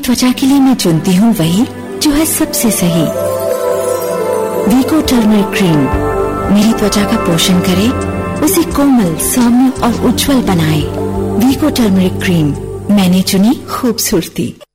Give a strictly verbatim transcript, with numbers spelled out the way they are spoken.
त्वचा के लिए मैं चुनती हूँ वही जो है सबसे सही। वीको टर्मरिक क्रीम मेरी त्वचा का पोषण करे, उसे कोमल, सौम्य और उज्जवल बनाए। वीको टर्मरिक क्रीम, मैंने चुनी खूबसूरती।